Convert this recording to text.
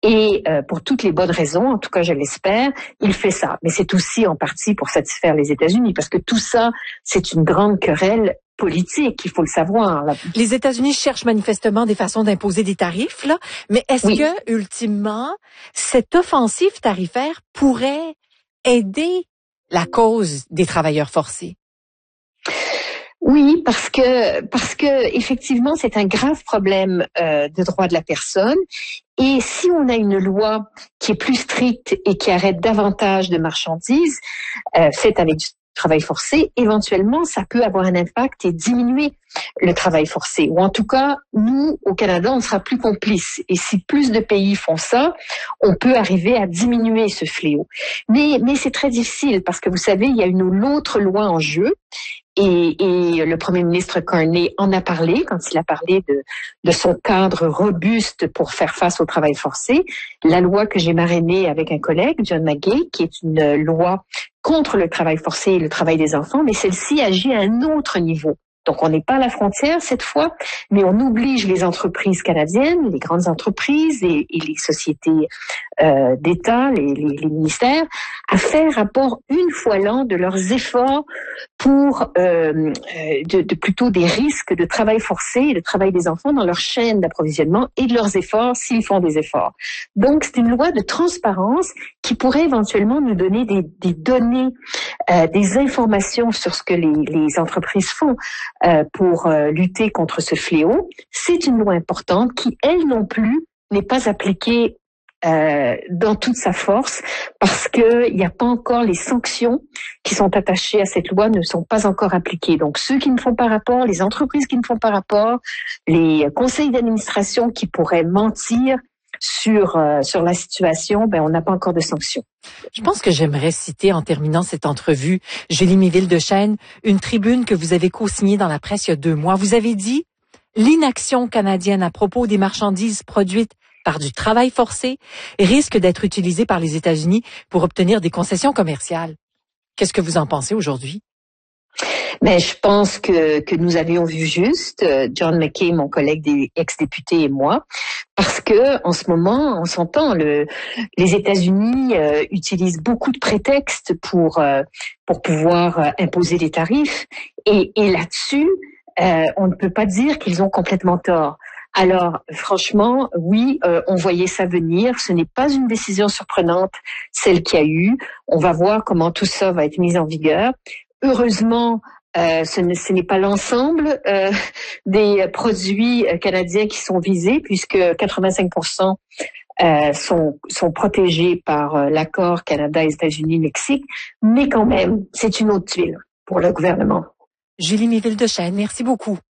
Et pour toutes les bonnes raisons, en tout cas je l'espère, il fait ça. Mais c'est aussi en partie pour satisfaire les États-Unis, parce que tout ça, c'est une grande querelle politique, il faut le savoir. Les États-Unis cherchent manifestement des façons d'imposer des tarifs, là, mais est-ce Oui. que, ultimement, cette offensive tarifaire pourrait aider la cause des travailleurs forcés? Oui, parce que effectivement, c'est un grave problème de droit de la personne. Et si on a une loi qui est plus stricte et qui arrête davantage de marchandises faites avec du travail forcé, éventuellement, ça peut avoir un impact et diminuer le travail forcé. Ou en tout cas, nous, au Canada, on sera plus complices. Et si plus de pays font ça, on peut arriver à diminuer ce fléau. Mais c'est très difficile parce que vous savez, il y a une autre loi en jeu. Et le premier ministre Carney en a parlé quand il a parlé de son cadre robuste pour faire face au travail forcé. La loi que j'ai marrainée avec un collègue, John McGahey, qui est une loi contre le travail forcé et le travail des enfants, mais celle-ci agit à un autre niveau. Donc, on n'est pas à la frontière cette fois, mais on oblige les entreprises canadiennes, les grandes entreprises et les sociétés d'État, les ministères, à faire rapport une fois l'an de leurs efforts pour plutôt des risques de travail forcé et de travail des enfants dans leur chaîne d'approvisionnement et de leurs efforts s'ils font des efforts. Donc, c'est une loi de transparence qui pourrait éventuellement nous donner des données, des informations sur ce que les entreprises font pour lutter contre ce fléau. C'est une loi importante qui, elle non plus, n'est pas appliquée dans toute sa force parce que il n'y a pas encore les sanctions qui sont attachées à cette loi ne sont pas encore appliquées. Donc ceux qui ne font pas rapport, les entreprises qui ne font pas rapport, les conseils d'administration qui pourraient mentir sur la situation, on n'a pas encore de sanctions. Je pense que j'aimerais citer en terminant cette entrevue, Julie Méville-Dechaine, une tribune que vous avez co-signée dans la presse il y a 2 mois. Vous avez dit « L'inaction canadienne à propos des marchandises produites par du travail forcé risque d'être utilisée par les États-Unis pour obtenir des concessions commerciales. » Qu'est-ce que vous en pensez aujourd'hui? Mais je pense que nous avions vu juste, John McCain, mon collègue des ex-députés et moi, parce que en ce moment, on s'entend, les États-Unis utilisent beaucoup de prétextes pour pouvoir imposer des tarifs, et là-dessus, on ne peut pas dire qu'ils ont complètement tort. Alors, franchement, oui, on voyait ça venir. Ce n'est pas une décision surprenante, celle qu'il y a eu. On va voir comment tout ça va être mis en vigueur. Heureusement, ce n'est pas l'ensemble des produits canadiens qui sont visés, puisque 85% sont protégés par l'accord Canada, États-Unis, Mexique. Mais quand même, c'est une autre tuile pour le gouvernement. Julie Méville-Dechaine, merci beaucoup.